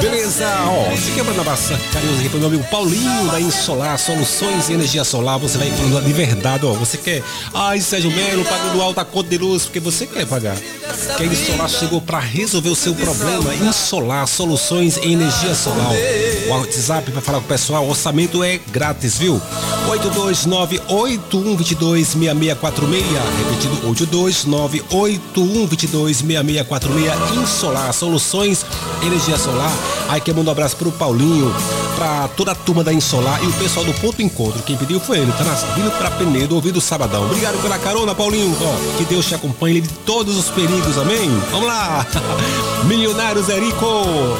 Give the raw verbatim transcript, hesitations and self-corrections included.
Beleza, ó, você quer mandar um abraço carinhoso aqui pro meu amigo Paulinho da Insolar Soluções em Energia Solar. Você vai falando de verdade, ó. Você quer, ai, Sérgio Melo, pagando alta conta de luz, porque você quer pagar. Que a Insolar chegou para resolver o seu problema. Insolar Soluções em Energia Solar. O WhatsApp para falar com o pessoal, o orçamento é grátis, viu? oito dois nove, oito um dois dois, seis seis quatro seis. Repetido, oito dois nove, oito um dois dois, seis seis quatro seis. Insolar Soluções Energia Solar. Aí quer mandar um abraço pro Paulinho, pra toda a turma da Insolar e o pessoal do Ponto Encontro. Quem pediu foi ele, tá nas, vindo pra Penedo, ouvindo o Sabadão. Obrigado pela carona, Paulinho. Ó, que Deus te acompanhe de todos os perigos, amém? Vamos lá! Milionários Erico!